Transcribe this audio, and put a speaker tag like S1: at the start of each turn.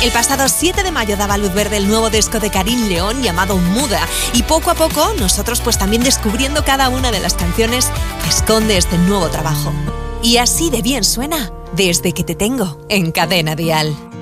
S1: El pasado 7 de mayo daba luz verde el nuevo disco de Karim León llamado Muda, y poco a poco nosotros pues también descubriendo cada una de las canciones que esconde este nuevo trabajo. Y así de bien suena Desde que te tengo en Cadena Dial.